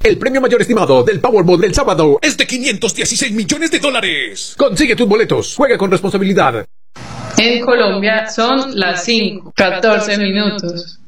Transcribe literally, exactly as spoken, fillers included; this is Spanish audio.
El premio mayor estimado del Powerball del sábado es de quinientos dieciséis millones de dólares. Consigue tus boletos. Juega con responsabilidad. En Colombia son las cinco, catorce minutos.